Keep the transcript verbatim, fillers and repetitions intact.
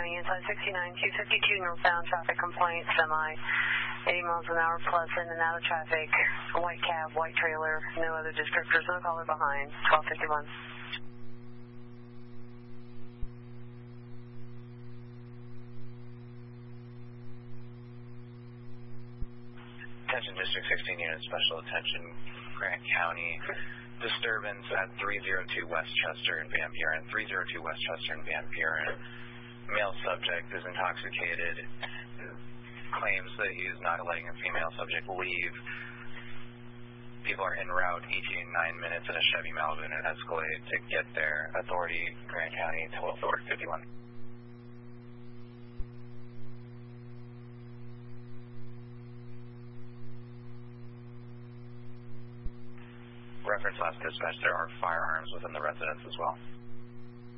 County, inside sixty-nine, two fifty-two northbound traffic complaint, semi, eighty miles an hour plus in and out of traffic, white cab, white trailer, no other descriptors, no caller behind, twelve fifty-one. Attention District sixteen unit, special attention, Grant County. Disturbance at three oh two West Chester in Van Buren. three oh two West Chester in Van Buren. Male subject is intoxicated. Claims that he is not letting a female subject leave. People are en route, eighteen nine minutes in a Chevy Malibu and an Escalade to get there. Authority, Grant County, twelve fifty-one. Reference last dispatch, there are firearms within the residence as well.